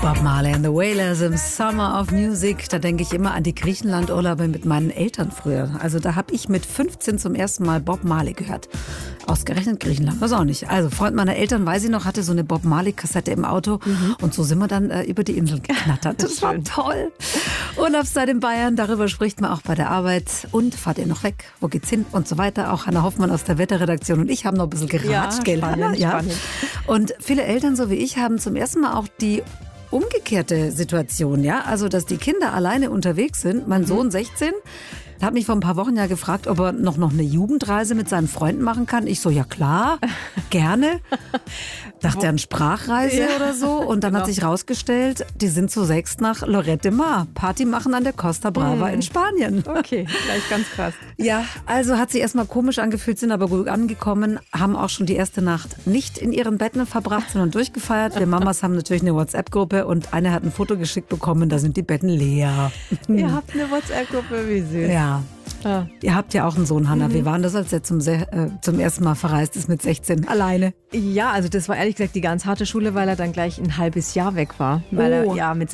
Bob Marley and the Wailers im Summer of Music. Da denke ich immer an die Griechenland-Urlaube mit meinen Eltern früher. Also da habe ich mit 15 zum ersten Mal Bob Marley gehört. Ausgerechnet Griechenland, weiß auch nicht. Also Freund meiner Eltern, weiß ich noch, hatte so eine Bob Marley-Kassette im Auto. Und so sind wir dann über die Insel geknattert. Das war toll. Urlaubszeit in Bayern, darüber spricht man auch bei der Arbeit. Und fahrt ihr noch weg? Wo geht's hin? Und so weiter. Auch Hanna Hoffmann aus der Wetterredaktion und ich haben noch ein bisschen geratscht. Ja, spannend, spannend. Und viele Eltern, so wie ich, haben zum ersten Mal auch die umgekehrte Situation, ja, also dass die Kinder alleine unterwegs sind. Mein Sohn 16 hat mich vor ein paar Wochen ja gefragt, ob er noch eine Jugendreise mit seinen Freunden machen kann. Ich so, ja klar, gerne. Dachte an Sprachreise oder so. Und dann hat sich rausgestellt, die sind zu 6 nach Lloret de Mar. Party machen an der Costa Brava in Spanien. Okay, gleich ganz krass. Ja, also hat sich erstmal komisch angefühlt, sind aber gut angekommen, haben auch schon die erste Nacht nicht in ihren Betten verbracht, sondern durchgefeiert. Wir Mamas haben natürlich eine WhatsApp-Gruppe und eine hat ein Foto geschickt bekommen, da sind die Betten leer. Ihr habt eine WhatsApp-Gruppe, wie süß. Ja. Ah. Ihr habt ja auch einen Sohn, Hanna. Wie war denn das, als er zum ersten Mal verreist ist mit 16? Alleine? Ja, also das war ehrlich gesagt die ganz harte Schule, weil er dann gleich ein halbes Jahr weg war. Weil er ja mit